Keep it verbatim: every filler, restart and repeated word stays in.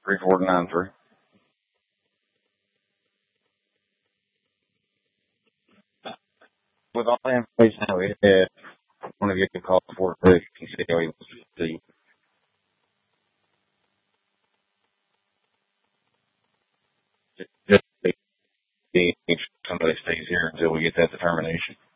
three four nine three. With all the information that we had, I want to get a call for Rick and see how he wants to see. Just, just see if somebody stays here until we get that determination.